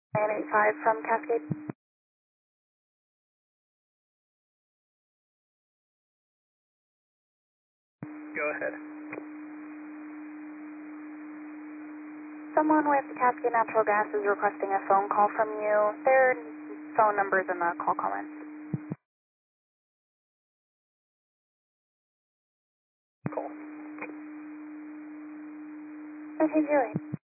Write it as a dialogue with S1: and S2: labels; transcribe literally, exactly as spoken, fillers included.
S1: nine eight five from Cascade.
S2: Go ahead.
S1: Someone with Cascade Natural Gas is requesting a phone call from you. Their phone number's in the call comments.
S2: Cool.
S1: Okay, great.